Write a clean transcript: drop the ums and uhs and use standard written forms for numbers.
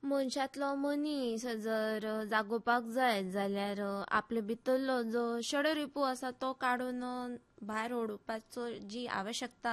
मनशांतलो मनीस जर जागोवपाक जाय जाल्यार आपले भितरलो जो षडरिपू आसा तो काडून भायर ओडपाचो जी आवश्यकता